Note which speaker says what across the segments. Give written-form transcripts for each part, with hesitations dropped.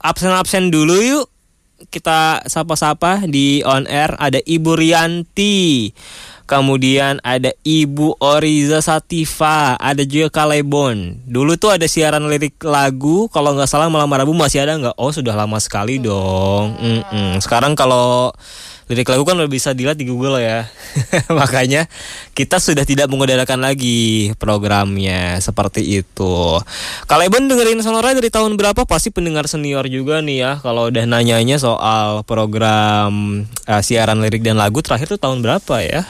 Speaker 1: absen-absen dulu yuk. Kita sapa-sapa di on air. Ada Ibu Rianti, kemudian ada Ibu Oriza Sativa, ada juga Kalebon. Dulu tuh ada siaran lirik lagu, kalau nggak salah malam Rabu masih ada nggak? Oh sudah lama sekali dong. Sekarang kalau lirik lagu kan udah bisa dilihat di Google ya. Makanya kita sudah tidak mengudarakan lagi programnya seperti itu. Kalebon dengerin Sonora dari tahun berapa? Pasti pendengar senior juga nih ya. Kalau udah nanyanya soal program siaran lirik dan lagu terakhir tuh tahun berapa ya?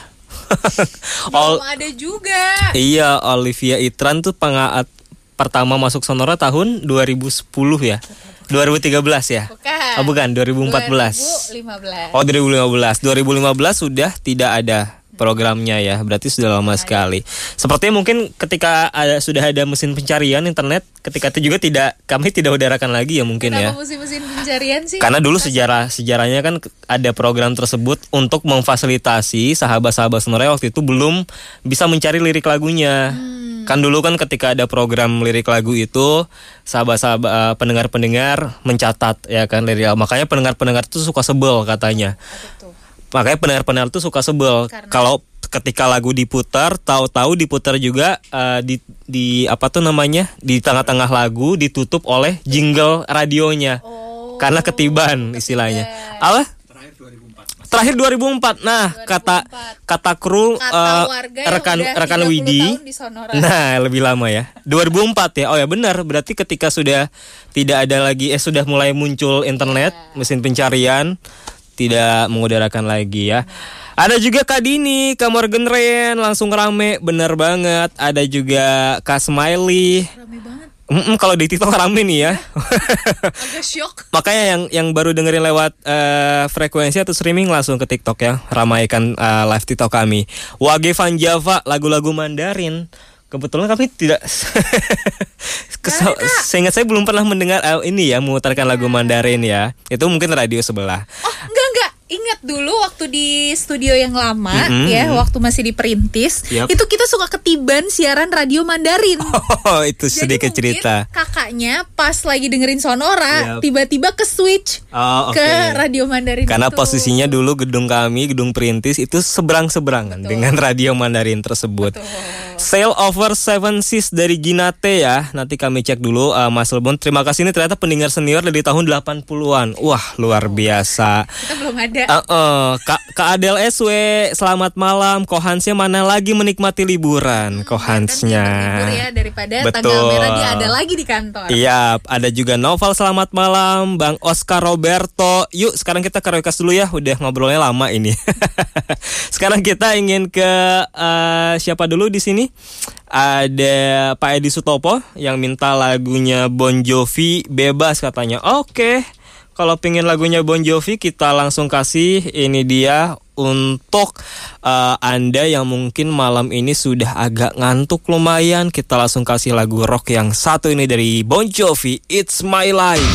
Speaker 2: Belum ada juga.
Speaker 1: Iya, Olivia Itran tuh pertama masuk Sonora tahun 2010 ya. 2013 ya?
Speaker 2: Bukan.
Speaker 1: Oh bukan, 2014.
Speaker 2: 2015.
Speaker 1: Oh 2015. 2015 sudah tidak ada programnya ya. Berarti sudah lama sekali. Sepertinya mungkin ketika sudah ada mesin pencarian internet, ketika itu juga kami tidak udarakan lagi ya mungkin.
Speaker 2: Kenapa
Speaker 1: ya.
Speaker 2: mesin pencarian sih?
Speaker 1: Karena dulu sejarahnya kan ada program tersebut untuk memfasilitasi sahabat-sahabat Sonora waktu itu belum bisa mencari lirik lagunya. Kan dulu kan ketika ada program lirik lagu itu sahabat-sahabat pendengar-pendengar mencatat ya kan lirik. Makanya pendengar-pendengar itu suka sebel katanya. Makanya pendengar-pendengar itu suka sebel kalau ketika lagu diputar, tahu-tahu diputar juga di apa tuh namanya, di tengah-tengah lagu ditutup oleh jingle radionya. Karena ketiban istilahnya. Apa? Terakhir 2004. Nah,
Speaker 2: 2004.
Speaker 1: kata kru rekan Widi. Nah, lebih lama ya. 2004 ya. Oh ya benar, berarti ketika sudah tidak ada lagi sudah mulai muncul internet, mesin pencarian, tidak mengudarakan lagi ya. Ada juga Kak Dini, Kak Morgan Ren, langsung rame, bener banget. Ada juga Kak Smiley.
Speaker 2: Rame banget.
Speaker 1: Kalau di TikTok rame nih ya.
Speaker 2: Agak syok.
Speaker 1: Makanya yang baru dengerin lewat frekuensi atau streaming langsung ke TikTok ya. Ramaikan live TikTok kami. Wage Van Java, lagu-lagu Mandarin. Kebetulan kami tidak seingat saya belum pernah mendengar ini ya, memutarkan lagu Mandarin ya. Itu mungkin radio sebelah.
Speaker 2: Oh, enggak. Ingat dulu waktu di studio yang lama ya, waktu masih diperintis, itu kita suka ketiban siaran radio Mandarin.
Speaker 1: Oh, itu sedikit cerita.
Speaker 2: Kakaknya pas lagi dengerin Sonora, tiba-tiba ke switch ke radio Mandarin.
Speaker 1: Karena
Speaker 2: itu.
Speaker 1: posisinya dulu gedung kami, gedung perintis itu seberang-seberangan dengan radio Mandarin tersebut. Sail Over Seven Seas dari Ginate ya. Nanti kami cek dulu Mas Lebon. Terima kasih, ini ternyata pendengar senior dari tahun 80-an. Wah, luar biasa.
Speaker 2: Kita belum ada.
Speaker 1: Kak Adel SW, selamat malam. Kohansnya mana lagi menikmati liburan? Kohansnya.
Speaker 2: Libur ya, daripada tanggal merah dia ada lagi di kantor.
Speaker 1: Iya, ada juga Noval, selamat malam. Bang Oscar Roberto. Yuk, sekarang kita ke request dulu ya. Udah ngobrolnya lama ini. Sekarang kita ingin ke siapa dulu di sini? Ada Pak Edi Sutopo yang minta lagunya Bon Jovi, Bebas katanya. Oke. Kalau pengen lagunya Bon Jovi, kita langsung kasih. Ini dia untuk Anda yang mungkin malam ini sudah agak ngantuk lumayan. Kita langsung kasih lagu rock yang satu ini dari Bon Jovi, It's My Life.